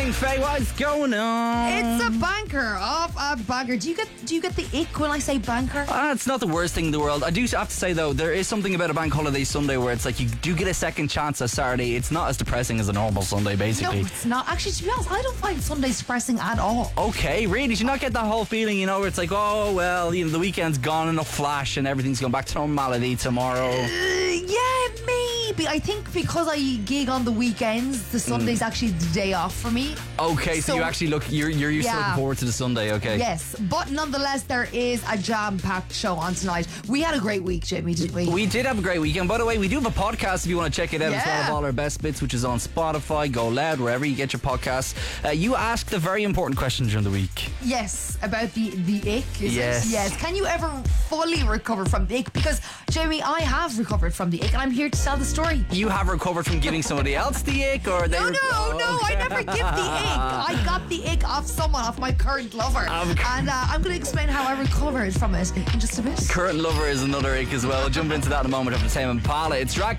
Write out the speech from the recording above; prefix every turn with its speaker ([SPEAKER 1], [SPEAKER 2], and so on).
[SPEAKER 1] morning, Faye. What's going on?
[SPEAKER 2] It's a banker of a bagger. Do you get the ick when I say banker?
[SPEAKER 1] It's not the worst thing in the world. I do have to say, though, there is something about a bank holiday Sunday where it's like you do get a second chance at Saturday. It's not as depressing as a normal Sunday, basically.
[SPEAKER 2] No, it's not. Actually, to be honest, I don't find Sundays depressing at all.
[SPEAKER 1] Okay, really? Do you not get that whole feeling, where it's like, oh, well, the weekend's gone in a flash and everything's going back to normality tomorrow?
[SPEAKER 2] Yeah, maybe. I think because I gig on the weekends, the Sunday's actually the day off for me.
[SPEAKER 1] Okay, so you actually you're used to looking forward to the Sunday, okay.
[SPEAKER 2] Yes, but nonetheless, there is a jam-packed show on tonight. We had a great week, Jamie, didn't we?
[SPEAKER 1] We did have a great weekend. By the way, we do have a podcast if you want to check it out.
[SPEAKER 2] Yeah.
[SPEAKER 1] It's one of all our best bits, which is on Spotify, Go Loud, wherever you get your podcasts. You asked a very important question during the week.
[SPEAKER 2] Yes, about the ick.
[SPEAKER 1] Yes.
[SPEAKER 2] Yes. Can you ever fully recover from the ick? Because, Jamie, I have recovered from the ick, and I'm here to tell the story.
[SPEAKER 1] You have recovered from giving somebody else the ick, or
[SPEAKER 2] No, I never give the ick. I got the ick off someone, off my current lover. And I'm going to explain how I recovered from it in just a bit.
[SPEAKER 1] Current lover is another ick as well. We'll jump into that in a moment after Tame Impala. It's Drag